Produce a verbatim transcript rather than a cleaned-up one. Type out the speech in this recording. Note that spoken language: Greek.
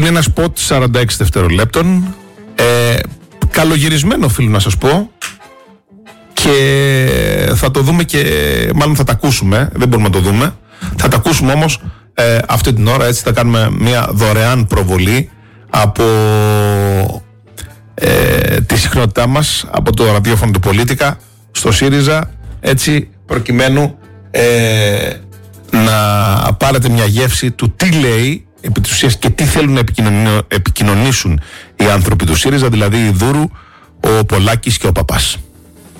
Είναι ένα σποτ σαράντα έξι δευτερολέπτων, ε, καλογυρισμένο οφείλω να σας πω, και θα το δούμε και μάλλον θα τα ακούσουμε, δεν μπορούμε να το δούμε, θα τα ακούσουμε όμως ε, αυτή την ώρα. Έτσι θα κάνουμε μια δωρεάν προβολή από ε, τη συχνότητά μας, από το ραδιόφωνο του Πολίτικα στο ΣΥΡΙΖΑ, έτσι προκειμένου ε, να πάρετε μια γεύση του τι λέει επί της ουσίας και τι θέλουν να επικοινωνήσουν οι άνθρωποι του ΣΥΡΙΖΑ, δηλαδή η Δούρου, ο Πολάκης και ο Παπάς.